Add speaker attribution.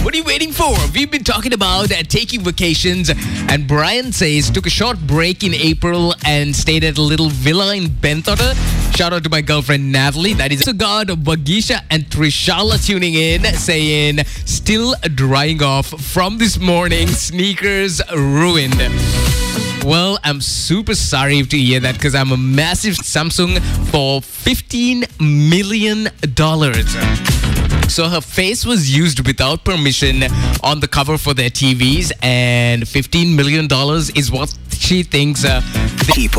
Speaker 1: What are you waiting for? We've been talking about taking vacations, and Brian says took a short break in April and stayed at a little villa in Bentota. Shout out to my girlfriend Natalie. That is also got Bagisha and Trishala tuning in, saying still drying off from this morning. Sneakers ruined. Well, I'm super sorry to hear that because I'm a massive Samsung for $15 million. So her face was used without permission on the cover for their TVs, and $15 million is what she thinks